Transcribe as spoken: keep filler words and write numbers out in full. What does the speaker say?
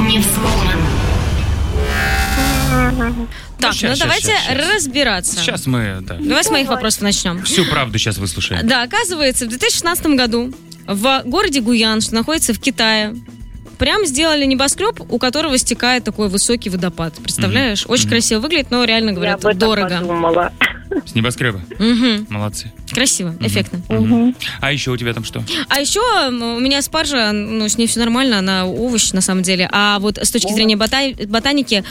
Невзломан. Так, щас, ну щас, давайте щас, щас. разбираться. Сейчас мы, да, Давай с моих вопросов начнем. всю правду сейчас выслушаем. Да, оказывается, в две тысячи шестнадцатом году в городе Гуян, что находится в Китае, прям сделали небоскреб, у которого стекает такой высокий водопад. Представляешь? Очень Мгм. красиво выглядит, но реально Я говорят, об этом дорого. подумала. С небоскреба. Мгм. Молодцы. Красиво, эффектно. Мгм. А еще у тебя там что? А еще м, у меня спаржа, ну, с ней все нормально, она овощ на самом деле. А вот с точки зрения бота- ботаники,